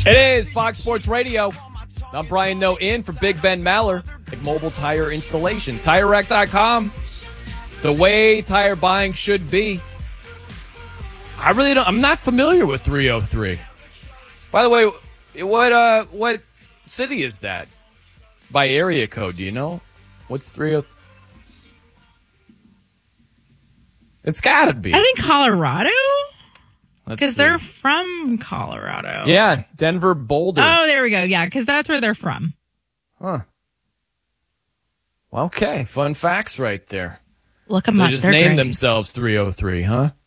It is Fox Sports Radio. I'm Brian Noe in for Big Ben Maller at Mobile Tire Installation. TireRack.com. The way tire buying should be. I'm not familiar with 303. By the way, what city is that? By area code, do you know? What's 303? It's gotta be. I think Colorado? Let's Because see. they're from Colorado. Yeah, Denver, Boulder. Oh, there we go. Yeah, because that's where they're from. Huh. Okay, fun facts right there. Look them So up. they just They're named great. themselves 303, huh?